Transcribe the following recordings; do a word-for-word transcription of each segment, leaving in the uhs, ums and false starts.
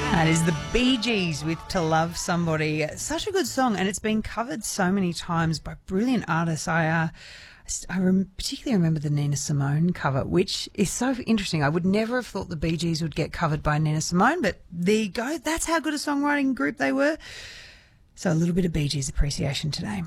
That is the Bee Gees with To Love Somebody. Such a good song, and it's been covered so many times by brilliant artists. I uh, I rem- particularly remember the Nina Simone cover, which is so interesting. I would never have thought the Bee Gees would get covered by Nina Simone, but there you go. That's how good a songwriting group they were. So a little bit of Bee Gees appreciation today.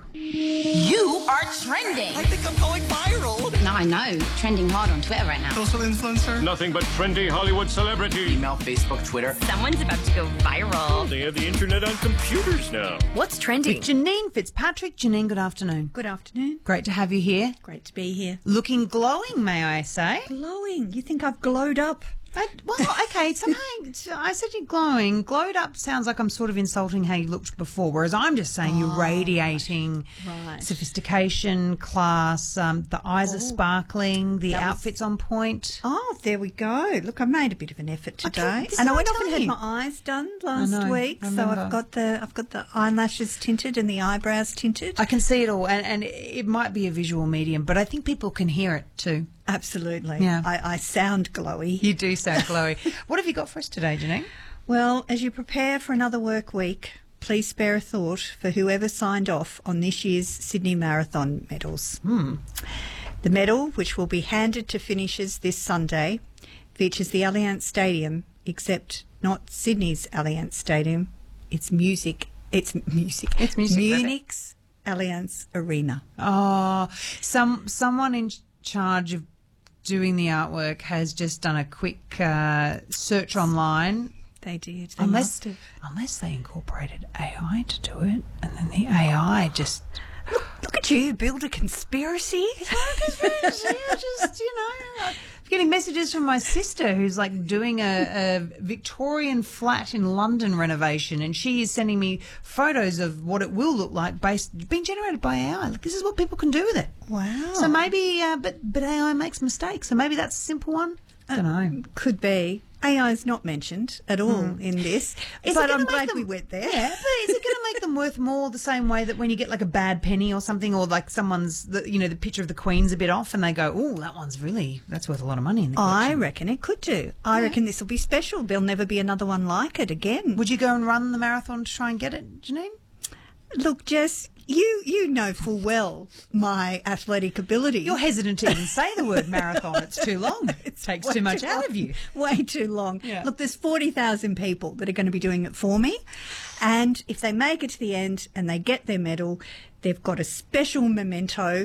You are trending. I think I'm going viral. No, I know. Trending hard on Twitter right now. Social influencer. Nothing but trendy Hollywood celebrity. Email, Facebook, Twitter. Someone's about to go viral. They have the internet on computers now. What's trending? With Janine Fitzpatrick. Janine, good afternoon. Good afternoon. Great to have you here. Great to be here. Looking glowing, may I say. Glowing. You think I've glowed up? I, well, okay, somehow I said you're glowing. Glowed up sounds like I'm sort of insulting how you looked before, whereas I'm just saying you're Oh, radiating right. sophistication, class, um, the eyes Oh, are sparkling, the that was- outfit's on point. Oh, there we go. Look, I made a bit of an effort today, this is and I what went I'm off and telling had you. my eyes done last know, week. I So remember. I've got the I've got the eyelashes tinted and the eyebrows tinted. I can see it all, and, and it might be a visual medium, but I think people can hear it too. Absolutely. Yeah. I, I sound glowy. You do sound glowy. What have you got for us today, Janine? Well, as you prepare for another work week, please spare a thought for whoever signed off on this year's Sydney Marathon medals. Hmm. The medal, which will be handed to finishers this Sunday, features the Allianz Stadium, except not Sydney's Allianz Stadium. It's music. It's music. It's music, Munich's Allianz Arena. Oh, some someone in charge of doing the artwork has just done a quick uh, search online. They did. They Unless, must have. unless they incorporated A I to do it, and then the A I just Look at you, build a conspiracy. yeah, just you know, I'm getting messages from my sister who's like doing a, a Victorian flat in London renovation, and she is sending me photos of what it will look like based being generated by A I. Like, this is what people can do with it. Wow. So maybe, uh, but but A I makes mistakes, so maybe that's a simple one. I don't know. Could be. A I is not mentioned at all in this, Is it but gonna I'm make glad them- we went there. Yeah, but is it going to make them worth more the same way that when you get like a bad penny or something, or like someone's, the, you know, the picture of the Queen's a bit off, and they go, oh, that one's really, that's worth a lot of money in the I collection. reckon it could do. I Yeah. reckon this will be special. There'll never be another one like it again. Would you go and run the marathon to try and get it, Janine? Look, Jess, you you know full well my athletic ability. You're hesitant to even say the word marathon. It's too long. It takes way too much out long. of you. Way too long. Yeah. Look, there's forty thousand people that are going to be doing it for me. And if they make it to the end and they get their medal, they've got a special memento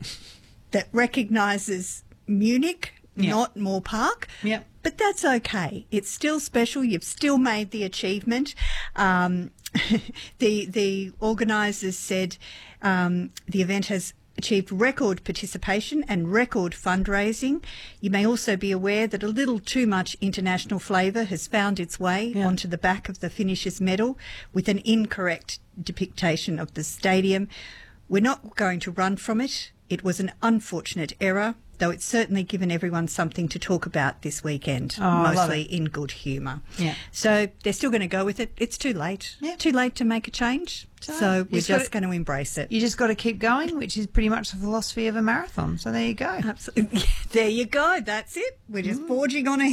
that recognises Munich, Yeah. not Moore Park. Yeah. But that's okay. It's still special. You've still made the achievement. Um, the the organisers said um, the event has achieved record participation and record fundraising. You may also be aware that a little too much international flavour has found its way Yeah. onto the back of the finishers' medal with an incorrect depiction of the stadium. We're not going to run from it. It was an unfortunate error, though it's certainly given everyone something to talk about this weekend, Oh, I love mostly in good humour. Yeah. So they're still going to go with it. It's too late. Yeah. Too late to make a change. So So, you we're just gotta- just going to embrace it. You just got to keep going, which is pretty much the philosophy of a marathon. So there you go. Absolutely. There you go. That's it. We're just forging on ahead.